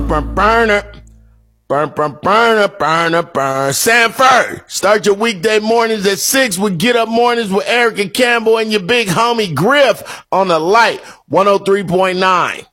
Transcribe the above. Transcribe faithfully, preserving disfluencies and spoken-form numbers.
Burn, burn, burn it. Burn, burn, burn it, burn it, burn. Sanford, start your weekday mornings at six with Get Up Mornings with Eric and Campbell and your big homie Griff on the Light one oh three point nine.